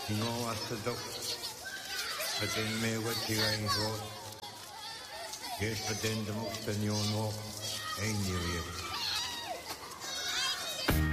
No asadok, paden me watigain rot, yes paden the most and you know, ain't you yet.